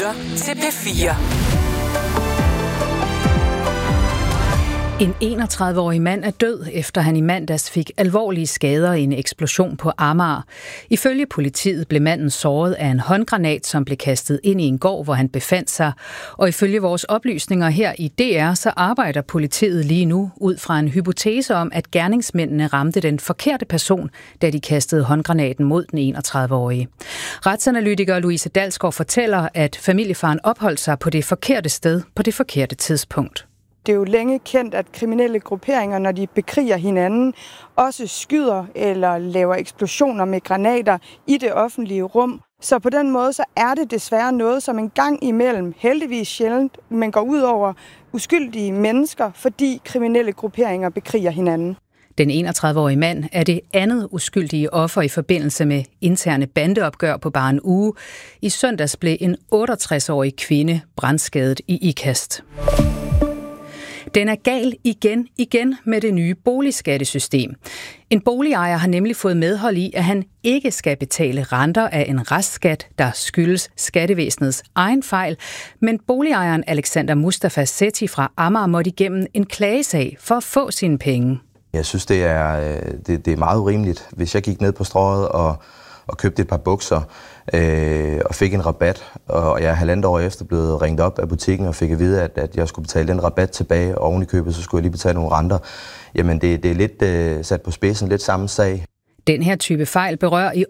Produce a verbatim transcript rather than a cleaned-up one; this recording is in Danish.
lytter til P fire. En enogtredive-årig mand er død, efter han i mandags fik alvorlige skader i en eksplosion på Amager. Ifølge politiet blev manden såret af en håndgranat, som blev kastet ind i en gård, hvor han befandt sig. Og ifølge vores oplysninger her i D R, så arbejder politiet lige nu ud fra en hypotese om, at gerningsmændene ramte den forkerte person, da de kastede håndgranaten mod den enogtredive-årige. Retsanalytiker Louise Dalsgaard fortæller, at familiefaren opholdt sig på det forkerte sted på det forkerte tidspunkt. Det er jo længe kendt, at kriminelle grupperinger, når de bekriger hinanden, også skyder eller laver eksplosioner med granater i det offentlige rum. Så på den måde så er det desværre noget, som en gang imellem, heldigvis sjældent, men går ud over uskyldige mennesker, fordi kriminelle grupperinger bekriger hinanden. Den enogtredive-årige mand er det andet uskyldige offer i forbindelse med interne bandeopgør på bare en uge. I søndags blev en otteogtres-årig kvinde brandskadet i Ikast. Den er gal igen, igen med det nye boligskattesystem. En boligejer har nemlig fået medhold i, at han ikke skal betale renter af en restskat, der skyldes skattevæsenets egen fejl. Men boligejeren Alexander Mustafa Sethi fra Amager måtte igennem en klagesag for at få sine penge. Jeg synes, det er, det, det er meget urimeligt. Hvis jeg gik ned på strøget og, og købte et par bukser øh, og fik en rabat, og jeg er halvandet år efter blevet ringet op af butikken og fik at vide, at, at jeg skulle betale den rabat tilbage, og oven i købet, så skulle jeg lige betale nogle renter. Jamen, det, det er lidt øh, sat på spidsen, lidt samme sag. Den her type fejl berører i